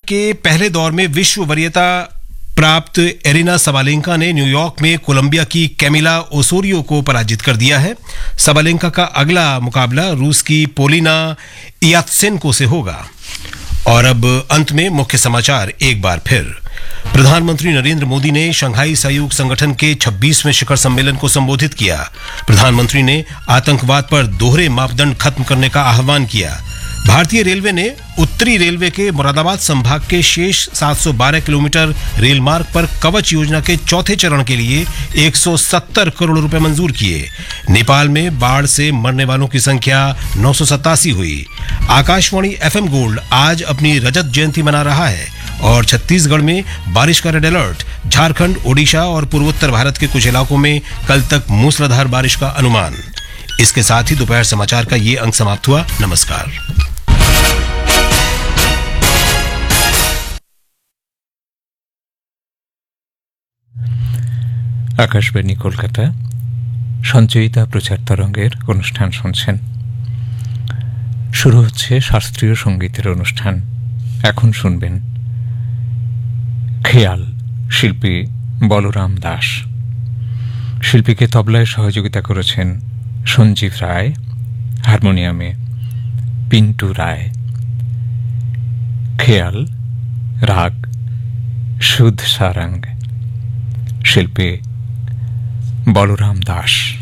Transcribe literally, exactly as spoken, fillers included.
के पहले दौर में विश्व वरीयता प्राप्त एरिना सबालेंका ने न्यूयॉर्क में कोलंबिया की कैमिला ओसोरियो को पराजित कर दिया है। सबालेंका का अगला मुकाबला रूस की पोलिना इयात्सेंको से होगा। और अब अंत में मुख्य समाचार एक बार फिर। प्रधानमंत्री नरेंद्र मोदी ने शंघाई सहयोग संगठन के छब्बीसवें शिखर सम्मेलन को संबोधित किया। प्रधानमंत्री ने आतंकवाद पर दोहरे मापदंड खत्म करने का आह्वान किया। भारतीय रेलवे ने उत्तरी रेलवे के मुरादाबाद संभाग के शेष सात सौ बारह किलोमीटर रेल मार्ग पर कवच योजना के चौथे चरण के लिए एक सौ सत्तर करोड़ रुपए मंजूर किए। नेपाल में बाढ़ से मरने वालों की संख्या नौ सौ सतासी हुई। आकाशवाणी एफएम गोल्ड आज अपनी रजत जयंती मना रहा है और छत्तीसगढ़ में बारिश का रेड अलर्ट। झारखंड, ओडिशा और पूर्वोत्तर भारत के कुछ इलाकों में कल तक मूसलाधार बारिश का अनुमान। इसके साथ ही दोपहर समाचार का ये अंक समाप्त हुआ। नमस्कार। আকাশবাণী কলকাতা সঞ্চয়িতা প্রচার তরঙ্গের অনুষ্ঠান শুনছেন। শুরু হচ্ছে শাস্ত্রীয় সঙ্গীতের অনুষ্ঠান। এখন শুনবেন খেয়াল, শিল্পী বলরাম দাস। শিল্পীকে তবলায় সহযোগিতা করেছেন সঞ্জীব রায়, হারমোনিয়ামে পিন্টু রায়। খেয়াল, রাগ শুদ্ধ সারঙ্গ, শিল্পী বলরাম দাস।